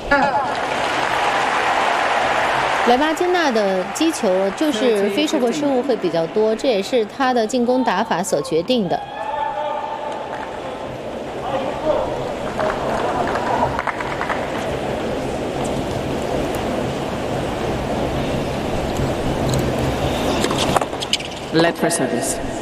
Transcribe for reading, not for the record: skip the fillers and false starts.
莱巴金纳的击球就是飞出过失误会比较多，这也是他的进攻打法所决定的。 Let for service.